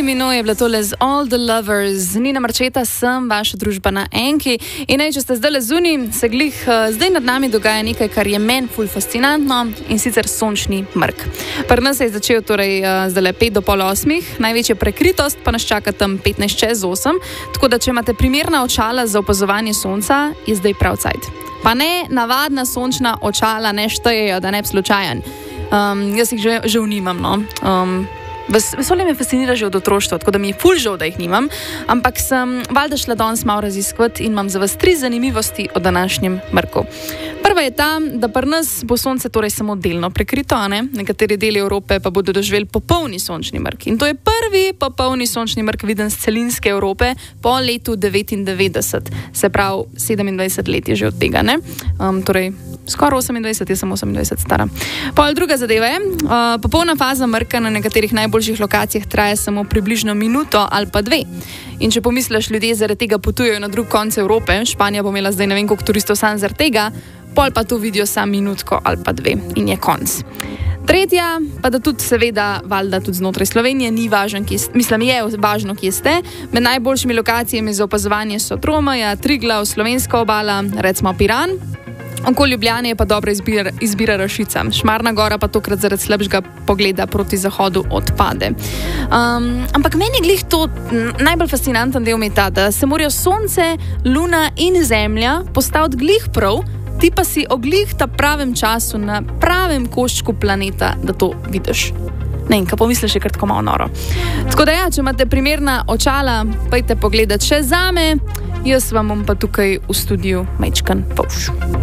Mino je bila tole z All the Lovers. Nina Marčeta, sem vaša družba na Enki. In če ste zdaj zunaj, se zdaj nad nami dogaja nekaj, kar je meni ful fascinantno, in sicer sončni mrk. Pri nas se je začel zdaj 5 do pol 8, največja prekritost pa nas čaka tam 15 čez 8, tako da če imate primerna očala za opazovanje sonca, je zdaj prav cajt. Pa ne, navadna sončna očala ne štejejo, da ne bi slučajen. Jaz jih že nimam, no. Vesolje me fascinira že od otroštva, tako da mi je ful žal, da jih nimam, ampak sem valjda šla danes malo raziskovati in imam za vas 3 zanimivosti o današnjem mrku. Prva je ta, da pri nas bo sonce torej samo delno prekrito, ne? Nekateri deli Evrope pa bodo doživeli popolni sončni mrk. In to je prvi popolni sončni mrk viden z celinske Evrope po letu 99, se pravi 27 let je že od tega, ne? Torej skoraj 28, jaz sem 28 stara. Pol druga zadeva je, popolna faza mrka na nekaterih najboljših lokacijah traja samo približno minuto ali pa 2. In če pomisliš, ljudje zaradi tega potujejo na drug konec Evrope, Španija bo imela zdaj ne vem koliko turistov sam zaradi tega, pol pa to vidijo sam minutko ali pa 2 in je konc. Tretja, pa da tudi seveda valjda tudi znotraj Slovenije ni važno, je važno, kje ste. Med najboljšimi lokacijami za opazovanje so Tromeja, Triglav, Slovenska obala, recimo Piran. Okoli Ljubljane je pa dobra izbira Rašica. Šmarna gora pa tokrat zaradi slabšega pogleda proti zahodu odpade. Ampak meni je glih to najbolj fascinanten del ta, da se morajo sonce, luna in zemlja postaviti glih prav, ti pa si o glih ta pravem času na pravem koščku planeta, da to vidiš. Ne, in kaj pomisliš, je kar tako malo noro. Tako da ja, če imate primerna očala, pojďte pogledati še zame, jaz vam bom pa tukaj v studiu majčkan povš.